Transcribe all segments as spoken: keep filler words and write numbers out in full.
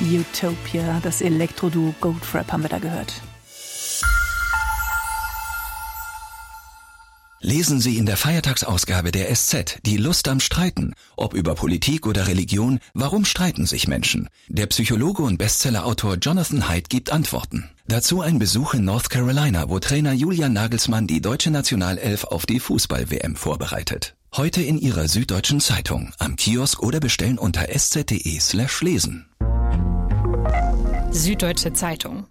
Utopia, das Elektro-Duo Goldfrapp haben wir da gehört. Lesen Sie in der Feiertagsausgabe der S Z die Lust am Streiten. Ob über Politik oder Religion, warum streiten sich Menschen? Der Psychologe und Bestsellerautor Jonathan Haidt gibt Antworten. Dazu ein Besuch in North Carolina, wo Trainer Julian Nagelsmann die deutsche Nationalelf auf die Fußball-W M vorbereitet. Heute in Ihrer Süddeutschen Zeitung, am Kiosk oder bestellen unter sz.de slash lesen. Süddeutsche Zeitung.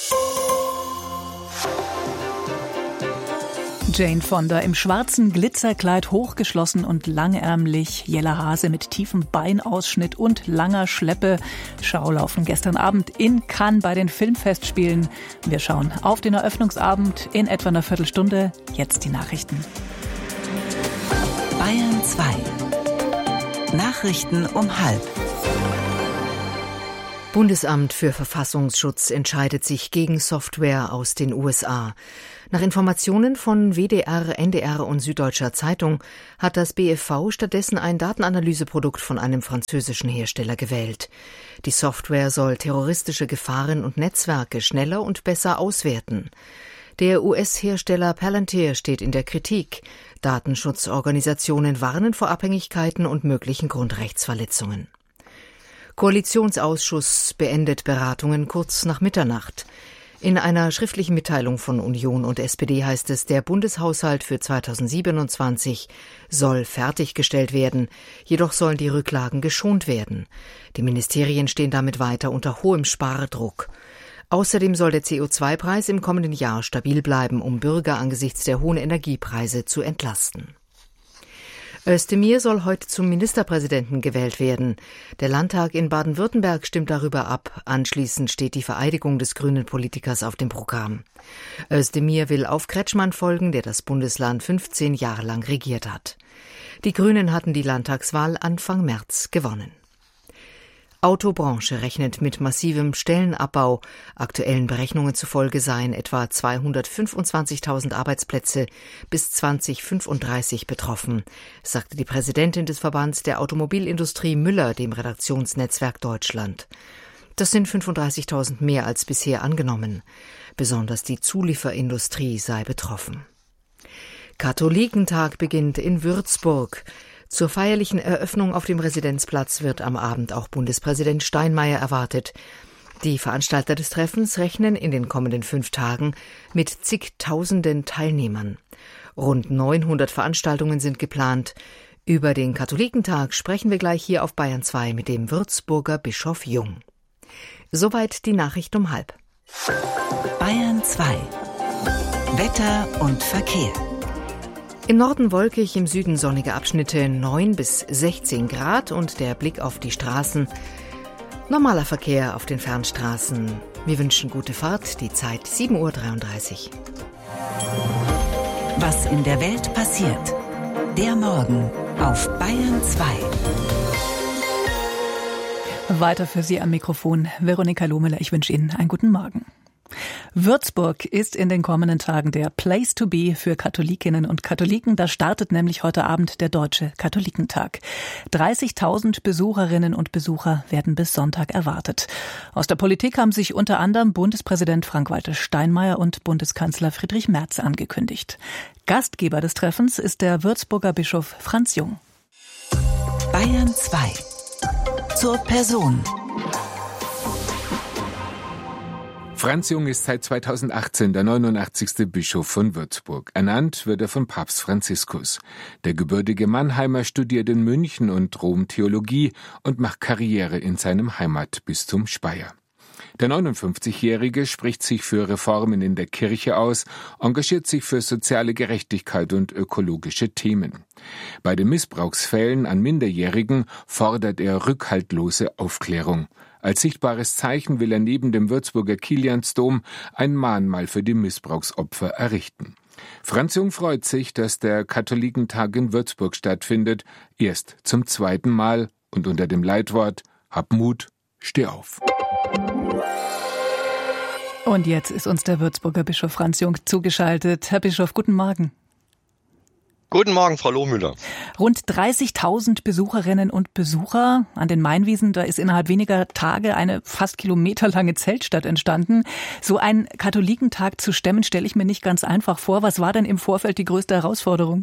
Jane Fonda im schwarzen Glitzerkleid, hochgeschlossen und langärmlich. Jella Hase mit tiefem Beinausschnitt und langer Schleppe. Schaulaufen gestern Abend in Cannes bei den Filmfestspielen. Wir schauen auf den Eröffnungsabend in etwa einer Viertelstunde. Jetzt die Nachrichten. Bayern zwei. Nachrichten um halb. Bundesamt für Verfassungsschutz entscheidet sich gegen Software aus den U S A. Nach Informationen von W D R, N D R und Süddeutscher Zeitung hat das B F V stattdessen ein Datenanalyseprodukt von einem französischen Hersteller gewählt. Die Software soll terroristische Gefahren und Netzwerke schneller und besser auswerten. Der U S-Hersteller Palantir steht in der Kritik. Datenschutzorganisationen warnen vor Abhängigkeiten und möglichen Grundrechtsverletzungen. Koalitionsausschuss beendet Beratungen kurz nach Mitternacht. In einer schriftlichen Mitteilung von Union und S P D heißt es, der Bundeshaushalt für zweitausendsiebenundzwanzig soll fertiggestellt werden, jedoch sollen die Rücklagen geschont werden. Die Ministerien stehen damit weiter unter hohem Spardruck. Außerdem soll der C O zwei Preis im kommenden Jahr stabil bleiben, um Bürger angesichts der hohen Energiepreise zu entlasten. Özdemir soll heute zum Ministerpräsidenten gewählt werden. Der Landtag in Baden-Württemberg stimmt darüber ab. Anschließend steht die Vereidigung des grünen Politikers auf dem Programm. Özdemir will auf Kretschmann folgen, der das Bundesland fünfzehn Jahre lang regiert hat. Die Grünen hatten die Landtagswahl Anfang März gewonnen. Autobranche rechnet mit massivem Stellenabbau. Aktuellen Berechnungen zufolge seien etwa zweihundertfünfundzwanzigtausend Arbeitsplätze bis zweitausendfünfunddreißig betroffen, sagte die Präsidentin des Verbands der Automobilindustrie Müller dem Redaktionsnetzwerk Deutschland. Das sind fünfunddreißigtausend mehr als bisher angenommen. Besonders die Zulieferindustrie sei betroffen. Katholikentag beginnt in Würzburg. Zur feierlichen Eröffnung auf dem Residenzplatz wird am Abend auch Bundespräsident Steinmeier erwartet. Die Veranstalter des Treffens rechnen in den kommenden fünf Tagen mit zigtausenden Teilnehmern. Rund neunhundert Veranstaltungen sind geplant. Über den Katholikentag sprechen wir gleich hier auf Bayern zwei mit dem Würzburger Bischof Jung. Soweit die Nachricht um halb. Bayern zwei. Wetter und Verkehr. Im Norden wolkig, im Süden sonnige Abschnitte, neun bis sechzehn Grad und der Blick auf die Straßen. Normaler Verkehr auf den Fernstraßen. Wir wünschen gute Fahrt, die Zeit sieben Uhr dreiunddreißig. Was in der Welt passiert. Der Morgen auf Bayern zwei. Weiter für Sie am Mikrofon Veronika Lohmüller. Ich wünsche Ihnen einen guten Morgen. Würzburg ist in den kommenden Tagen der Place to be für Katholikinnen und Katholiken. Da startet nämlich heute Abend der Deutsche Katholikentag. dreißigtausend Besucherinnen und Besucher werden bis Sonntag erwartet. Aus der Politik haben sich unter anderem Bundespräsident Frank-Walter Steinmeier und Bundeskanzler Friedrich Merz angekündigt. Gastgeber des Treffens ist der Würzburger Bischof Franz Jung. Bayern zwei. Zur Person. Franz Jung ist seit zweitausendachtzehn der neunundachtzigste Bischof von Würzburg. Ernannt wird er von Papst Franziskus. Der gebürtige Mannheimer studiert in München und Rom Theologie und macht Karriere in seinem Heimatbistum Speyer. Der neunundfünfzigjährige spricht sich für Reformen in der Kirche aus, engagiert sich für soziale Gerechtigkeit und ökologische Themen. Bei den Missbrauchsfällen an Minderjährigen fordert er rückhaltlose Aufklärung. Als sichtbares Zeichen will er neben dem Würzburger Kiliansdom ein Mahnmal für die Missbrauchsopfer errichten. Franz Jung freut sich, dass der Katholikentag in Würzburg stattfindet, erst zum zweiten Mal und unter dem Leitwort Hab Mut, steh auf. Und jetzt ist uns der Würzburger Bischof Franz Jung zugeschaltet. Herr Bischof, guten Morgen. Guten Morgen, Frau Lohmüller. Rund dreißigtausend Besucherinnen und Besucher an den Mainwiesen. Da ist innerhalb weniger Tage eine fast kilometerlange Zeltstadt entstanden. So einen Katholikentag zu stemmen, stelle ich mir nicht ganz einfach vor. Was war denn im Vorfeld die größte Herausforderung?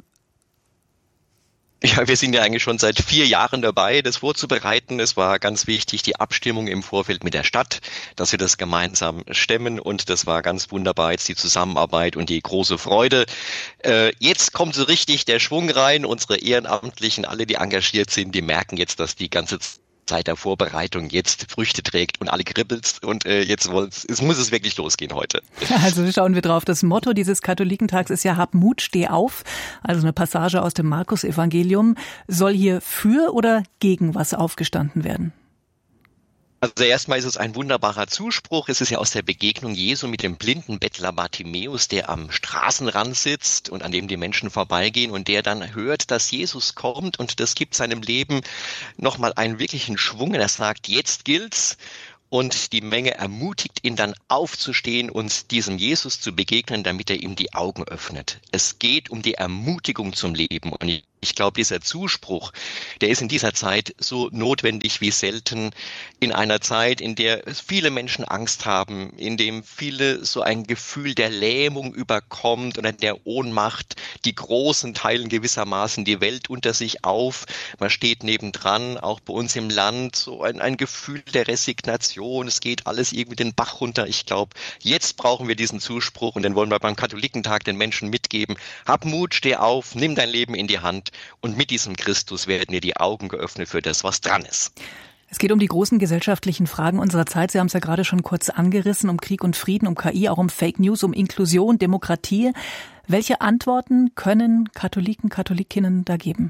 Ja, wir sind ja eigentlich schon seit vier Jahren dabei, das vorzubereiten. Es war ganz wichtig, die Abstimmung im Vorfeld mit der Stadt, dass wir das gemeinsam stemmen. Und das war ganz wunderbar, jetzt die Zusammenarbeit und die große Freude. Äh, jetzt kommt so richtig der Schwung rein. Unsere Ehrenamtlichen, alle, die engagiert sind, die merken jetzt, dass die ganze Zeit der Vorbereitung jetzt Früchte trägt und alle kribbelt. Und äh, jetzt es muss es wirklich losgehen heute. Also schauen wir drauf. Das Motto dieses Katholikentags ist ja Hab Mut, steh auf. Also eine Passage aus dem Markus-Evangelium. Soll hier für oder gegen was aufgestanden werden? Also erstmal ist es ein wunderbarer Zuspruch. Es ist ja aus der Begegnung Jesu mit dem blinden Bettler Bartimäus, der am Straßenrand sitzt und an dem die Menschen vorbeigehen und der dann hört, dass Jesus kommt, und das gibt seinem Leben nochmal einen wirklichen Schwung. Er sagt, jetzt gilt's. Und die Menge ermutigt ihn dann aufzustehen und diesem Jesus zu begegnen, damit er ihm die Augen öffnet. Es geht um die Ermutigung zum Leben. Und ich Ich glaube, dieser Zuspruch, der ist in dieser Zeit so notwendig wie selten. In einer Zeit, in der viele Menschen Angst haben, in dem viele so ein Gefühl der Lähmung überkommt oder der Ohnmacht. Die Großen teilen gewissermaßen die Welt unter sich auf. Man steht nebendran, auch bei uns im Land, so ein, ein Gefühl der Resignation. Es geht alles irgendwie den Bach runter. Ich glaube, jetzt brauchen wir diesen Zuspruch, und den wollen wir beim Katholikentag den Menschen mitgeben. Hab Mut, steh auf, nimm dein Leben in die Hand. Und mit diesem Christus werden dir die Augen geöffnet für das, was dran ist. Es geht um die großen gesellschaftlichen Fragen unserer Zeit. Sie haben es ja gerade schon kurz angerissen, um Krieg und Frieden, um K I, auch um Fake News, um Inklusion, Demokratie. Welche Antworten können Katholiken, Katholikinnen da geben?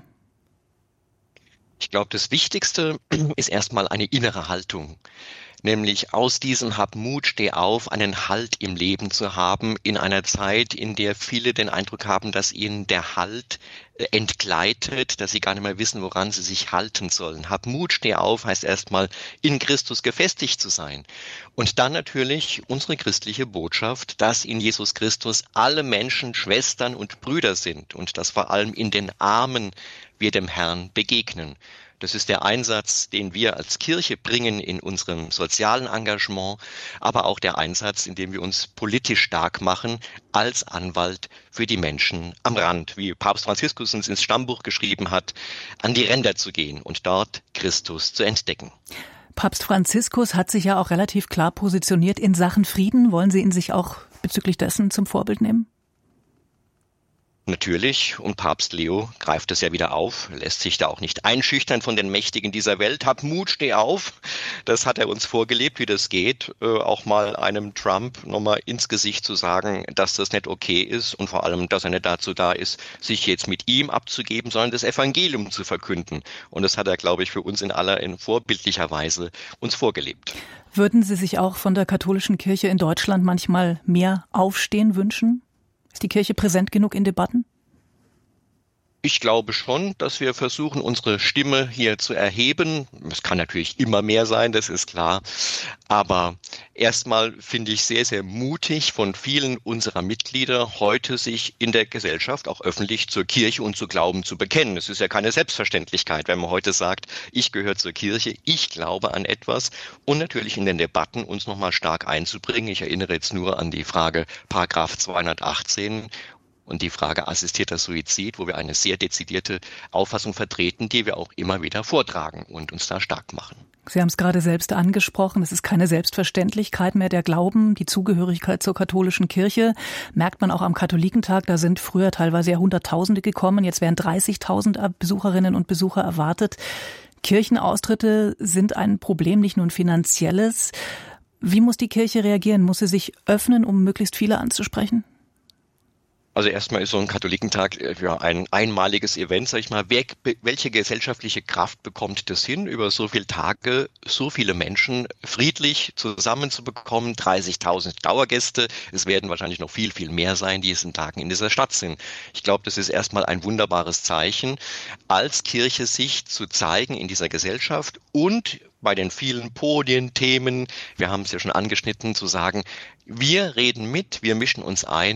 Ich glaube, das Wichtigste ist erstmal eine innere Haltung. Nämlich aus diesem Hab Mut, steh auf, einen Halt im Leben zu haben, in einer Zeit, in der viele den Eindruck haben, dass ihnen der Halt entgleitet, dass sie gar nicht mehr wissen, woran sie sich halten sollen. Hab Mut, steh auf, heißt erstmal, in Christus gefestigt zu sein. Und dann natürlich unsere christliche Botschaft, dass in Jesus Christus alle Menschen Schwestern und Brüder sind und dass vor allem in den Armen wir dem Herrn begegnen. Das ist der Einsatz, den wir als Kirche bringen in unserem sozialen Engagement, aber auch der Einsatz, in dem wir uns politisch stark machen, als Anwalt für die Menschen am Rand, wie Papst Franziskus uns ins Stammbuch geschrieben hat, an die Ränder zu gehen und dort Christus zu entdecken. Papst Franziskus hat sich ja auch relativ klar positioniert in Sachen Frieden. Wollen Sie ihn sich auch bezüglich dessen zum Vorbild nehmen? Natürlich, und Papst Leo greift es ja wieder auf, lässt sich da auch nicht einschüchtern von den Mächtigen dieser Welt. Hab Mut, steh auf. Das hat er uns vorgelebt, wie das geht. Äh, auch mal einem Trump nochmal ins Gesicht zu sagen, dass das nicht okay ist und vor allem, dass er nicht dazu da ist, sich jetzt mit ihm abzugeben, sondern das Evangelium zu verkünden. Und das hat er, glaube ich, für uns in aller in vorbildlicher Weise uns vorgelebt. Würden Sie sich auch von der katholischen Kirche in Deutschland manchmal mehr Aufstehen wünschen? Ist die Kirche präsent genug in Debatten? Ich glaube schon, dass wir versuchen, unsere Stimme hier zu erheben. Es kann natürlich immer mehr sein, das ist klar. Aber erstmal finde ich sehr, sehr mutig von vielen unserer Mitglieder, heute sich in der Gesellschaft auch öffentlich zur Kirche und zu Glauben zu bekennen. Es ist ja keine Selbstverständlichkeit, wenn man heute sagt, ich gehöre zur Kirche, ich glaube an etwas, und natürlich in den Debatten uns nochmal stark einzubringen. Ich erinnere jetzt nur an die Frage Paragraph zweihundertachtzehn. Und die Frage assistierter Suizid, wo wir eine sehr dezidierte Auffassung vertreten, die wir auch immer wieder vortragen und uns da stark machen. Sie haben es gerade selbst angesprochen, es ist keine Selbstverständlichkeit mehr, der Glauben, die Zugehörigkeit zur katholischen Kirche. Merkt man auch am Katholikentag, da sind früher teilweise ja Hunderttausende gekommen, jetzt werden dreißigtausend Besucherinnen und Besucher erwartet. Kirchenaustritte sind ein Problem, nicht nur ein finanzielles. Wie muss die Kirche reagieren? Muss sie sich öffnen, um möglichst viele anzusprechen? Also erstmal ist so ein Katholikentag ja ein einmaliges Event, sag ich mal. Wer, welche gesellschaftliche Kraft bekommt das hin, über so viele Tage so viele Menschen friedlich zusammenzubekommen? dreißigtausend Dauergäste. Es werden wahrscheinlich noch viel, viel mehr sein, die diesen Tagen in dieser Stadt sind. Ich glaube, das ist erstmal ein wunderbares Zeichen, als Kirche sich zu zeigen in dieser Gesellschaft und bei den vielen Podien, Themen, wir haben es ja schon angeschnitten, zu sagen, wir reden mit, wir mischen uns ein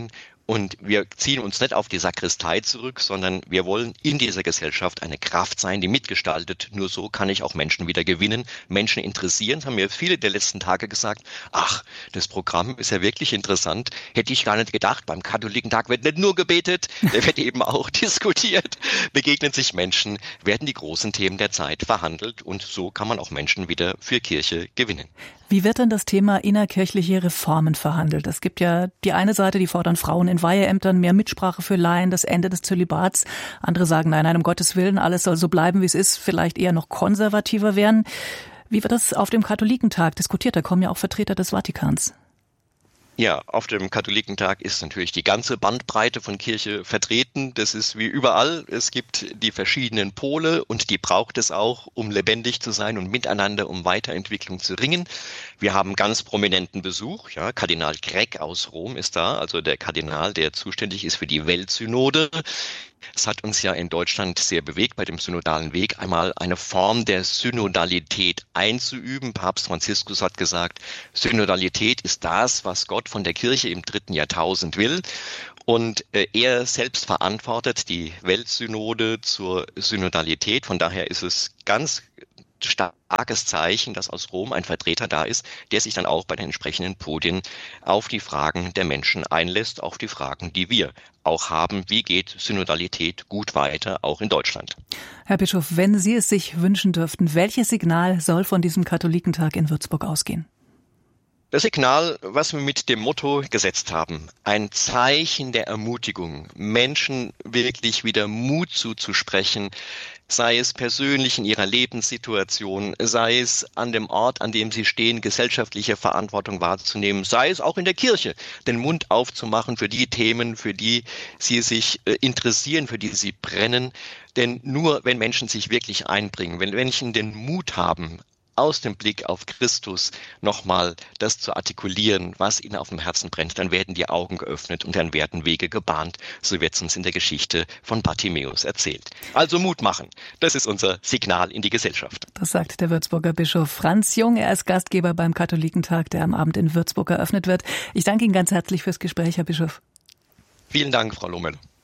Und wir ziehen uns nicht auf die Sakristei zurück, sondern wir wollen in dieser Gesellschaft eine Kraft sein, die mitgestaltet. Nur so kann ich auch Menschen wieder gewinnen, Menschen interessieren. Das haben mir viele der letzten Tage gesagt. Ach, das Programm ist ja wirklich interessant. Hätte ich gar nicht gedacht. Beim Katholikentag wird nicht nur gebetet, der wird eben auch diskutiert. Begegnen sich Menschen, werden die großen Themen der Zeit verhandelt. Und so kann man auch Menschen wieder für Kirche gewinnen. Wie wird denn das Thema innerkirchliche Reformen verhandelt? Es gibt ja die eine Seite, die fordern Frauen in Weiheämtern, mehr Mitsprache für Laien, das Ende des Zölibats. Andere sagen, nein, nein, um Gottes Willen, alles soll so bleiben, wie es ist, vielleicht eher noch konservativer werden. Wie wird das auf dem Katholikentag diskutiert? Da kommen ja auch Vertreter des Vatikans. Ja, auf dem Katholikentag ist natürlich die ganze Bandbreite von Kirche vertreten. Das ist wie überall. Es gibt die verschiedenen Pole und die braucht es auch, um lebendig zu sein und miteinander um Weiterentwicklung zu ringen. Wir haben ganz prominenten Besuch. Ja, Kardinal Greg aus Rom ist da, also der Kardinal, der zuständig ist für die Weltsynode. Es hat uns ja in Deutschland sehr bewegt, bei dem synodalen Weg einmal eine Form der Synodalität einzuüben. Papst Franziskus hat gesagt, Synodalität ist das, was Gott von der Kirche im dritten Jahrtausend will. Und äh, er selbst verantwortet die Weltsynode zur Synodalität. Von daher ist es ganz starkes Zeichen, dass aus Rom ein Vertreter da ist, der sich dann auch bei den entsprechenden Podien auf die Fragen der Menschen einlässt, auf die Fragen, die wir auch haben. Wie geht Synodalität gut weiter, auch in Deutschland? Herr Bischof, wenn Sie es sich wünschen dürften, welches Signal soll von diesem Katholikentag in Würzburg ausgehen? Das Signal, was wir mit dem Motto gesetzt haben, ein Zeichen der Ermutigung, Menschen wirklich wieder Mut zuzusprechen, sei es persönlich in ihrer Lebenssituation, sei es an dem Ort, an dem sie stehen, gesellschaftliche Verantwortung wahrzunehmen, sei es auch in der Kirche, den Mund aufzumachen für die Themen, für die sie sich äh, interessieren, für die sie brennen. Denn nur wenn Menschen sich wirklich einbringen, wenn Menschen den Mut haben, aus dem Blick auf Christus nochmal das zu artikulieren, was ihnen auf dem Herzen brennt, dann werden die Augen geöffnet und dann werden Wege gebahnt. So wird es uns in der Geschichte von Bartimäus erzählt. Also Mut machen. Das ist unser Signal in die Gesellschaft. Das sagt der Würzburger Bischof Franz Jung. Er ist Gastgeber beim Katholikentag, der am Abend in Würzburg eröffnet wird. Ich danke Ihnen ganz herzlich fürs Gespräch, Herr Bischof. Vielen Dank, Frau Lohmel.